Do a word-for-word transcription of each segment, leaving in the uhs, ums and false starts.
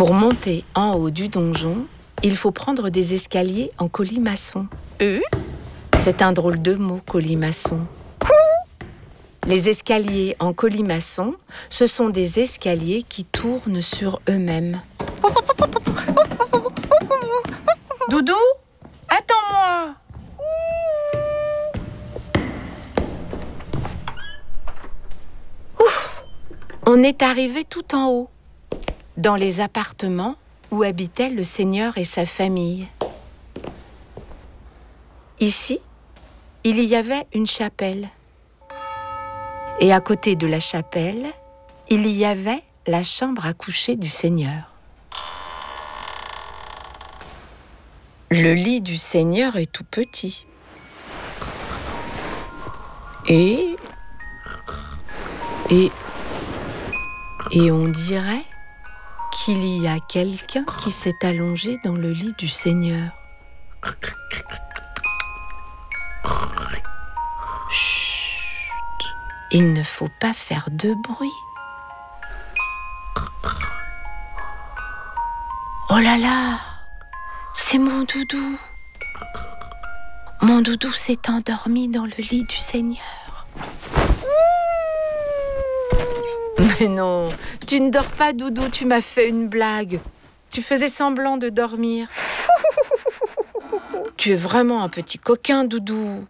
Pour monter en haut du donjon, il faut prendre des escaliers en colimaçon. Euh C'est un drôle de mot, colimaçon. Les escaliers en colimaçon, ce sont des escaliers qui tournent sur eux-mêmes. Doudou, attends-moi. Ouf! On est arrivé tout en haut, dans les appartements où habitaient le seigneur et sa famille. Ici, il y avait une chapelle. Et à côté de la chapelle, il y avait la chambre à coucher du seigneur. Le lit du seigneur est tout petit. Et... Et... Et on dirait qu'il y a quelqu'un qui s'est allongé dans le lit du seigneur. Chut, il ne faut pas faire de bruit. Oh là là, c'est mon doudou. Mon doudou s'est endormi dans le lit du seigneur. Mais non, tu ne dors pas, doudou, tu m'as fait une blague. Tu faisais semblant de dormir. Tu es vraiment un petit coquin, doudou.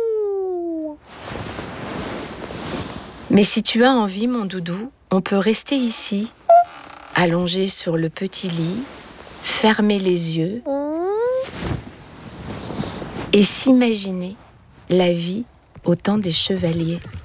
Mais si tu as envie, mon doudou, on peut rester ici, allongé sur le petit lit, fermer les yeux et s'imaginer la vie au temps des chevaliers.